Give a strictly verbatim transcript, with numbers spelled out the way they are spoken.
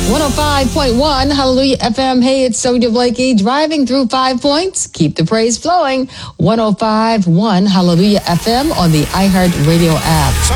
one oh five point one Hallelujah F M. Hey, it's Sonia Blakey driving through Five Points. Keep the praise flowing. one oh five point one Hallelujah F M on the iHeartRadio app.